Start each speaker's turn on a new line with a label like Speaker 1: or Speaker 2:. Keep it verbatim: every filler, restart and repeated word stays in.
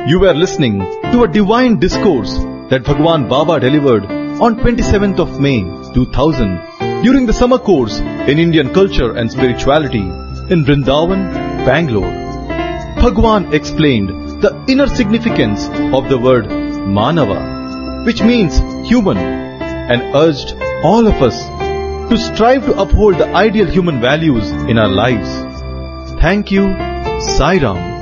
Speaker 1: You were listening to a divine discourse that Bhagwan Baba delivered on twenty-seventh of May two thousand during the summer course in Indian culture and spirituality in Vrindavan, Bangalore. Bhagwan explained the inner significance of the word Manava, which means human, and urged all of us to strive to uphold the ideal human values in our lives. Thank you, Sai Ram.